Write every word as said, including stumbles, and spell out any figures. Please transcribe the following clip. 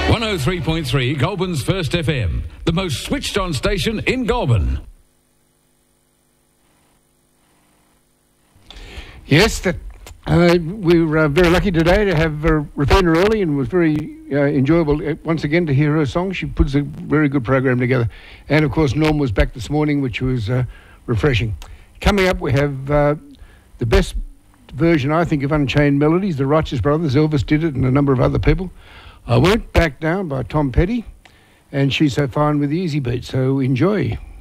one oh three point three Goulburn's First F M, the most switched on station in Goulburn. Yes, that uh, we were uh, very lucky today to have uh, Rapina early, and it was very uh, enjoyable uh, once again to hear her song. She puts a very good program together. And of course Norm was back this morning, which was uh, refreshing. Coming up we have uh, the best version, I think, of Unchained Melodies. The Righteous Brothers, Elvis did it, and a number of other people. I Won't Back Down by Tom Petty, and She's So Fine with the Easy Beat. So enjoy.